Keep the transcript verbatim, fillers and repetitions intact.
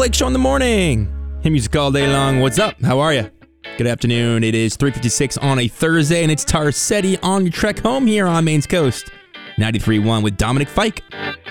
Blake Show in the morning. Hit music all day long. What's up? How are you? Good afternoon. It is three fifty-six on a Thursday, and it's Tar Ceti on your trek home here on Maine's Coast. ninety-three point one with Dominic Fike.